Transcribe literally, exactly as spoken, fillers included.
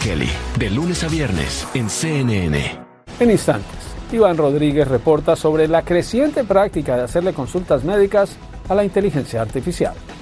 Kelly, de lunes a viernes en C N N. En instantes, Iván Rodríguez reporta sobre la creciente práctica de hacerle consultas médicas a la inteligencia artificial.